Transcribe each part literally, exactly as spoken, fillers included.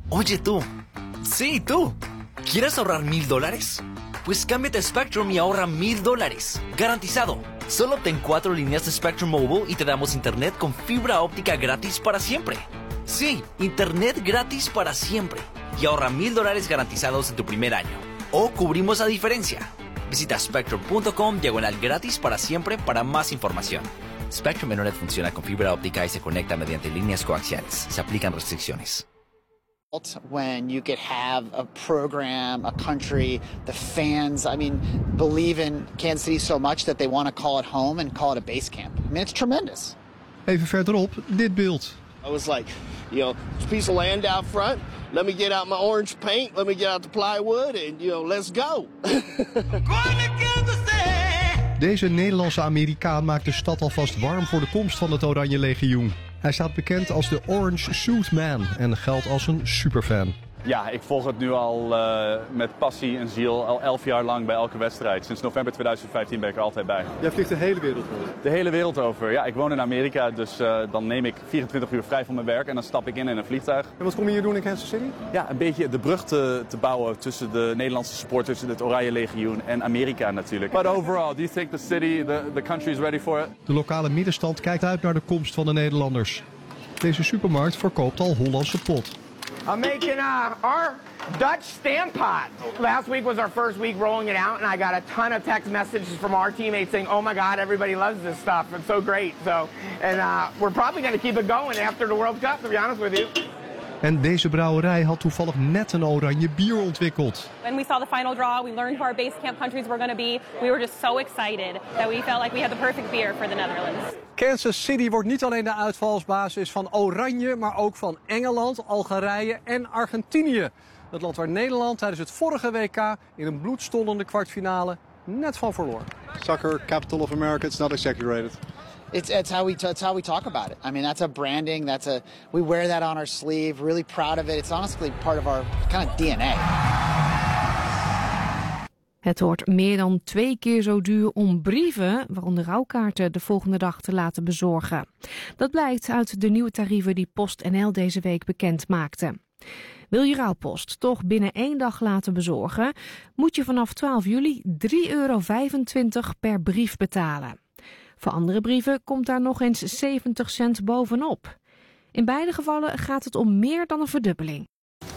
Oye tú, sí tú, ¿quieres ahorrar mil dólares? Pues cámbiate a Spectrum y ahorra mil dólares, garantizado. Solo obtén cuatro líneas de Spectrum Mobile y te damos internet con fibra óptica gratis para siempre. Sí, internet gratis para siempre. Y ahorra mil dólares garantizados en tu primer año. O cubrimos la diferencia. Visita spectrum punto com diagonal gratis para siempre para más información. Spectrum Internet funciona con fibra óptica y se conecta mediante líneas coaxiales. Se aplican restricciones. When you could have a program, a country, the fans, I mean, believe in Kansas City so much that they want to call it home and call it a base camp. I mean, it's tremendous. Even verderop, dit beeld. I was like, you know, it's a piece of land out front. Let me get out my orange paint. Let me get out the plywood and, you know, let's go. Deze Nederlandse Amerikaan maakt de stad alvast warm voor de komst van het Oranje Legioen. Hij staat bekend als de Orange Suit Man en geldt als een superfan. Ja, ik volg het nu al uh, met passie en ziel al elf jaar lang bij elke wedstrijd. Sinds november tweeduizend vijftien ben ik er altijd bij. Jij vliegt de hele wereld over? De hele wereld over. Ja, ik woon in Amerika, dus uh, dan neem ik vierentwintig uur vrij van mijn werk en dan stap ik in in een vliegtuig. En wat kom je hier doen in Kansas City? Ja, een beetje de brug te, te bouwen tussen de Nederlandse supporters, het Oranje Legioen en Amerika natuurlijk. But overall, do you think the city, the, the country is ready for it? De lokale middenstand kijkt uit naar de komst van de Nederlanders. Deze supermarkt verkoopt al Hollandse pot. I'm making uh, our Dutch Stampot. Last week was our first week rolling it out, and I got a ton of text messages from our teammates saying, "Oh my God, everybody loves this stuff. It's so great." So, and uh, we're probably going to keep it going after the World Cup, to be honest with you. En deze brouwerij had toevallig net een oranje bier ontwikkeld. When we saw the final draw, we learned who our base camp countries were going to be. We were just so excited that we felt like we had the perfect beer for the Netherlands. Kansas City wordt niet alleen de uitvalsbasis van Oranje, maar ook van Engeland, Algerije en Argentinië. Het land waar Nederland tijdens het vorige W K in een bloedstollende kwartfinale net van verloor. Soccer, capital of America, it's not exaggerated. It's it's how we it's how we talk about it. I mean, that's a branding. That's a we wear that on our sleeve. Really proud of it. It's honestly part of our kind of D N A. Het wordt meer dan twee keer zo duur om brieven, waaronder rouwkaarten, de volgende dag te laten bezorgen. Dat blijkt uit de nieuwe tarieven die PostNL deze week bekend maakte. Wil je rouwpost toch binnen één dag laten bezorgen, moet je vanaf twaalf juli drie euro vijfentwintig per brief betalen. Voor andere brieven komt daar nog eens zeventig cent bovenop. In beide gevallen gaat het om meer dan een verdubbeling.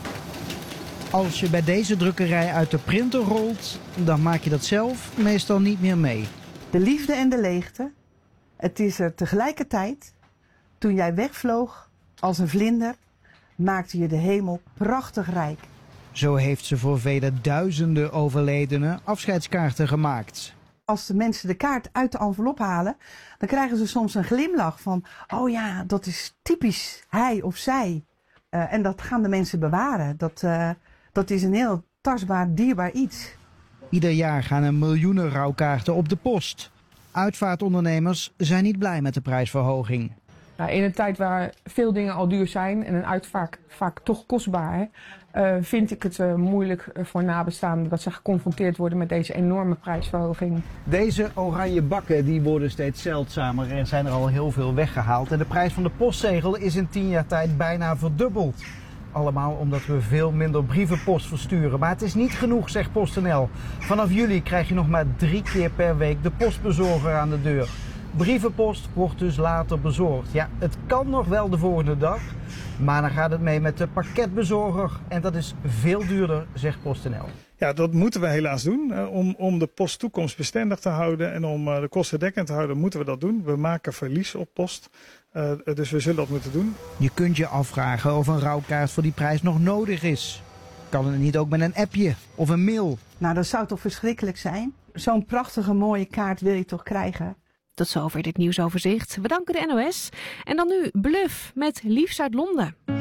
Als je bij deze drukkerij uit de printer rolt, dan maak je dat zelf meestal niet meer mee. De liefde en de leegte, het is er tegelijkertijd. Toen jij wegvloog als een vlinder, maakte je de hemel prachtig rijk. Zo heeft ze voor vele duizenden overledenen afscheidskaarten gemaakt. Als de mensen de kaart uit de envelop halen, dan krijgen ze soms een glimlach van, oh ja, dat is typisch hij of zij. Uh, en dat gaan de mensen bewaren. Dat, uh, dat is een heel tastbaar, dierbaar iets. Ieder jaar gaan er miljoenen rouwkaarten op de post. Uitvaartondernemers zijn niet blij met de prijsverhoging. Nou, in een tijd waar veel dingen al duur zijn en een uitvaart vaak toch kostbaar, uh, vind ik het uh, moeilijk voor nabestaanden dat ze geconfronteerd worden met deze enorme prijsverhoging. Deze oranje bakken die worden steeds zeldzamer. Er zijn er al heel veel weggehaald. En de prijs van de postzegel is in tien jaar tijd bijna verdubbeld. Allemaal omdat we veel minder brievenpost versturen. Maar het is niet genoeg, zegt PostNL. Vanaf juli krijg je nog maar drie keer per week de postbezorger aan de deur. Brievenpost wordt dus later bezorgd. Ja, het kan nog wel de volgende dag, maar dan gaat het mee met de pakketbezorger. En dat is veel duurder, zegt PostNL. Ja, dat moeten we helaas doen. Uh, om, om de post toekomstbestendig te houden en om uh, de kosten dekkend te houden, moeten we dat doen. We maken verlies op post, uh, dus we zullen dat moeten doen. Je kunt je afvragen of een rouwkaart voor die prijs nog nodig is. Kan het niet ook met een appje of een mail? Nou, dat zou toch verschrikkelijk zijn? Zo'n prachtige mooie kaart wil je toch krijgen? Tot zover dit nieuwsoverzicht. We danken de N O S. En dan nu Bluff met Liefs uit Londen.